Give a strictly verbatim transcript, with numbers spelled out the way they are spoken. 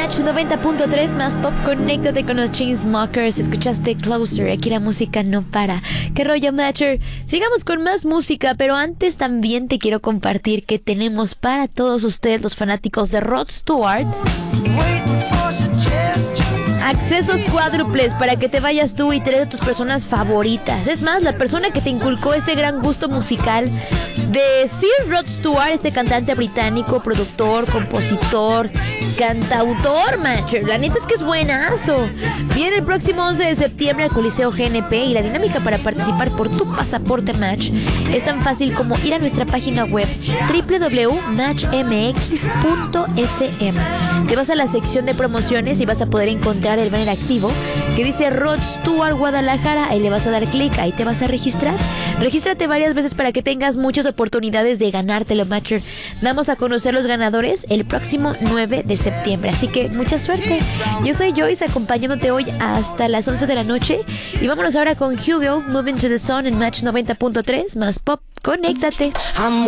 Match noventa punto tres más pop. Conéctate con los Chainsmokers. Escuchaste Closer. Aquí la música no para. ¿Qué rollo, Matcher? Sigamos con más música, pero antes también te quiero compartir que tenemos para todos ustedes, los fanáticos de Rod Stewart, accesos cuádruples para que te vayas tú y tres de tus personas favoritas. Es más, la persona que te inculcó este gran gusto musical de Sir Rod Stewart, este cantante británico, productor, compositor, cantautor, Matcher. La neta es que es buenazo. Viene el próximo once de septiembre al Coliseo G N P y la dinámica para participar por tu pasaporte Match es tan fácil como ir a nuestra página web doble u doble u doble u punto match m x punto f m. Te vas a la sección de promociones y vas a poder encontrar el banner activo que dice Rod Stewart Guadalajara. Ahí le vas a dar clic, ahí te vas a registrar. Regístrate varias veces para que tengas muchas oportunidades de ganártelo, Matcher. Vamos a conocer los ganadores el próximo nueve de septiembre, así que mucha suerte. Yo soy Joyce, acompañándote hoy hasta las once de la noche, y vámonos ahora con Hugo, Moving to the Sun en Match noventa punto tres más pop. Conéctate.